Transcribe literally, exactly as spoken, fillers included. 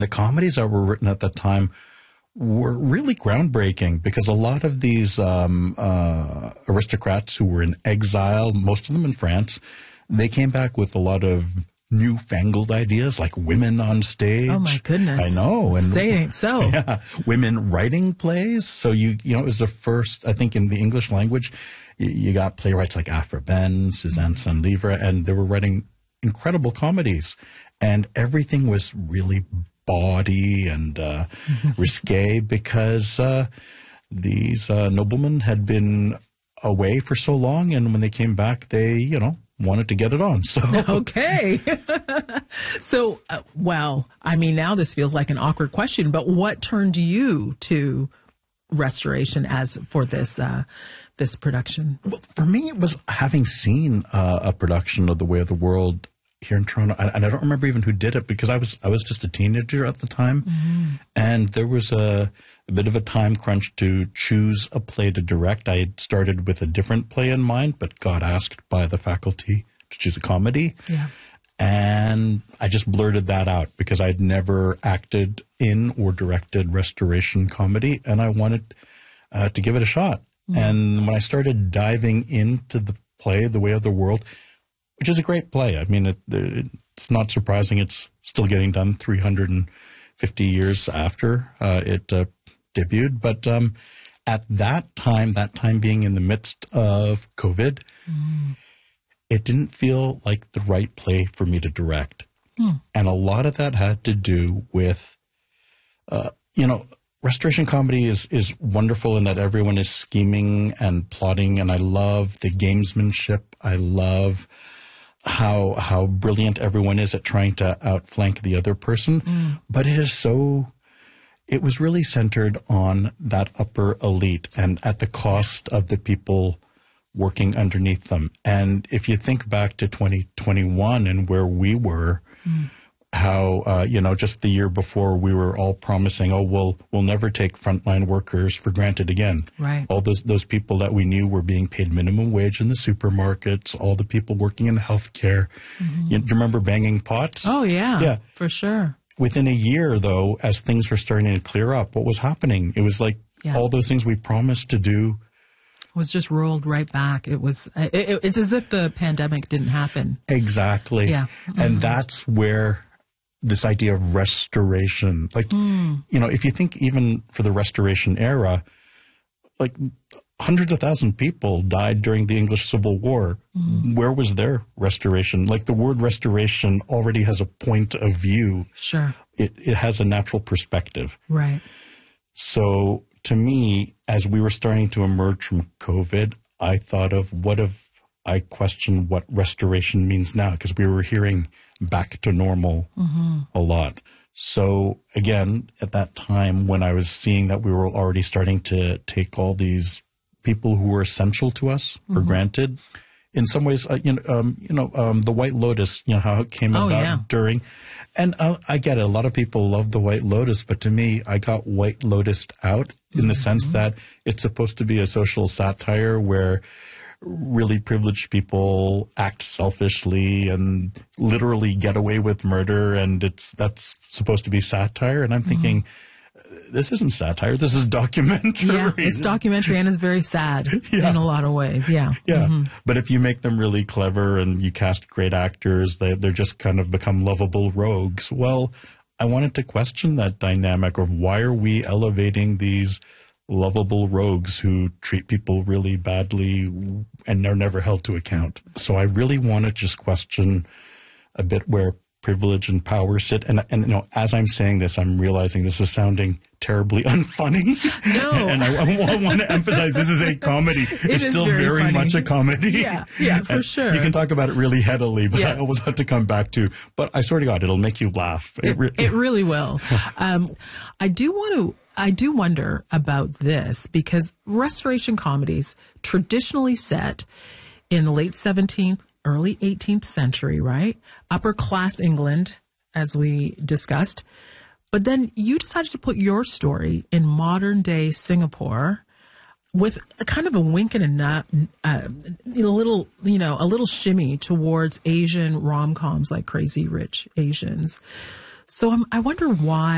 The comedies that were written at that time were really groundbreaking because a lot of these um, uh, aristocrats who were in exile, most of them in France, they came back with a lot of newfangled ideas like women on stage. Oh my goodness. I know. And say it ain't so. Yeah. Women writing plays. So you, you know, it was the first, I think in the English language, you, you got playwrights like Aphra Behn, Suzanne Sanlivre, and they were writing incredible comedies. And everything was really bawdy and uh, risque because uh, these uh, noblemen had been away for so long. And when they came back, they, you know, wanted to get it on. So okay. so, uh, well, I mean, now this feels like an awkward question, but what turned you to restoration as for this uh, this production? Well, for me, it was having seen uh, a production of The Way of the World here in Toronto, and I don't remember even who did it because I was I was just a teenager at the time, mm-hmm. and there was a, a bit of a time crunch to choose a play to direct. I had started with a different play in mind, but got asked by the faculty to choose a comedy, yeah. and I just blurted that out because I'd never acted in or directed restoration comedy, and I wanted uh, to give it a shot. Mm-hmm. And when I started diving into the play, The Way of the World, which is a great play. I mean, it, it's not surprising it's still getting done three hundred fifty years after uh, it uh, debuted. But um, at that time, that time being in the midst of COVID, mm. it didn't feel like the right play for me to direct. Mm. And a lot of that had to do with, uh, you know, restoration comedy is, is wonderful in that everyone is scheming and plotting. And I love the gamesmanship. I love how how brilliant everyone is at trying to outflank the other person. Mm. But it is so, it was really centered on that upper elite and at the cost of the people working underneath them. And if you think back to twenty twenty-one and where we were, mm. how, uh, you know, just the year before we were all promising, oh, we'll, we'll never take frontline workers for granted again. Right. All those, those people that we knew were being paid minimum wage in the supermarkets, all the people working in healthcare. Mm-hmm. You, do you remember banging pots? Oh, yeah. Yeah. For sure. Within a year, though, as things were starting to clear up, what was happening? It was like yeah. all those things we promised to do was just rolled right back. It was, it, it, it's as if the pandemic didn't happen. Exactly. Yeah. And mm-hmm. that's where this idea of restoration, like, mm. you know, if you think even for the Restoration era, like hundreds of thousands of people died during the English Civil War. Mm. Where was their restoration? Like the word restoration already has a point of view. Sure. It, it has a natural perspective. Right. So to me, as we were starting to emerge from COVID, I thought of what if I question what restoration means now, because we were hearing back to normal mm-hmm. a lot. So again, at that time when I was seeing that we were already starting to take all these people who were essential to us for mm-hmm. granted, in some ways, uh, you know, um, you know, um, the White Lotus, you know, how it came oh, about yeah. during, and uh, I get it. A lot of people love the White Lotus, but to me, I got White Lotused out in mm-hmm. the sense that it's supposed to be a social satire where really privileged people act selfishly and literally get away with murder, and it's that's supposed to be satire. And I'm thinking, mm-hmm. this isn't satire. This is documentary. Yeah, it's documentary and it's very sad yeah. in a lot of ways. Yeah. Yeah. Mm-hmm. But if you make them really clever and you cast great actors, they, they're just kind of become lovable rogues. Well, I wanted to question that dynamic of why are we elevating these lovable rogues who treat people really badly and are never held to account. So I really want to just question a bit where privilege and power sit. And, and you know, as I'm saying this, I'm realizing this is sounding terribly unfunny. No. And I, I want to emphasize this is a comedy. It it's still very, very much a comedy. Yeah, yeah, for and sure. You can talk about it really headily, but yeah. I always have to come back to, but I swear to God, it'll make you laugh. It, it, re- it really will. um, I do want to I do wonder about this because restoration comedies traditionally set in the late seventeenth, early eighteenth century, right? Upper class England, as we discussed. But then you decided to put your story in modern day Singapore with a kind of a wink and a nut, uh, a little, you know, a little shimmy towards Asian rom-coms like Crazy Rich Asians. So I'm, I wonder why